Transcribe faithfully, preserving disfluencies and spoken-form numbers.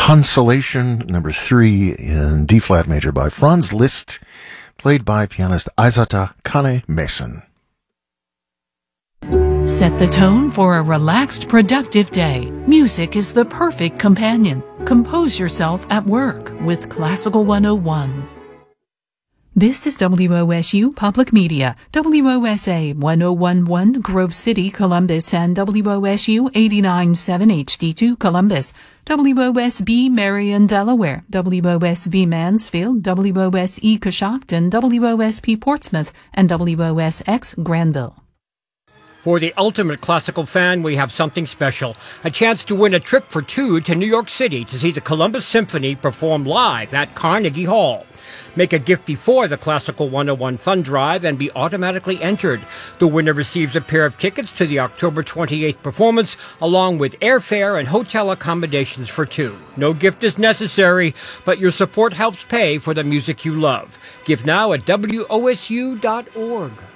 Consolation, number three in D-flat major by Franz Liszt, played by pianist Aizata Kane-Mason. Set the tone for a relaxed, productive day. Music is the perfect companion. Compose yourself at work with Classical one oh one. This is W O S U Public Media, W O S A one oh one point one Grove City, Columbus, and W O S U eighty-nine point seven H D two Columbus, W O S B Marion, Delaware, W O S B Mansfield, W O S E Coshocton, W O S P Portsmouth, and W O S X Granville. For the ultimate classical fan, we have something special. A chance to win a trip for two to New York City to see the Columbus Symphony perform live at Carnegie Hall. Make a gift before the Classical one oh one Fund Drive and be automatically entered. The winner receives a pair of tickets to the October twenty-eighth performance, along with airfare and hotel accommodations for two. No gift is necessary, but your support helps pay for the music you love. Give now at W O S U dot org.